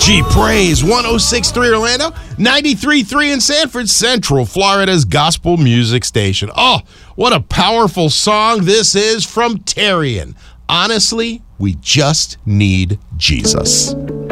Gee, praise 106.3 Orlando, 93.3 in Sanford, Central Florida's gospel music station. Oh, what a powerful song this is from Terrian. Honestly, we just need Jesus.